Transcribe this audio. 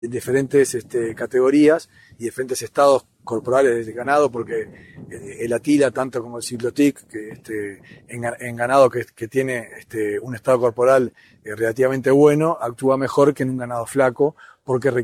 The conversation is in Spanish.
diferentes categorías y diferentes estados corporales del ganado, porque el Atila, tanto como el Ciclotic, que en ganado que tiene un estado corporal relativamente bueno, actúa mejor que en un ganado flaco, porque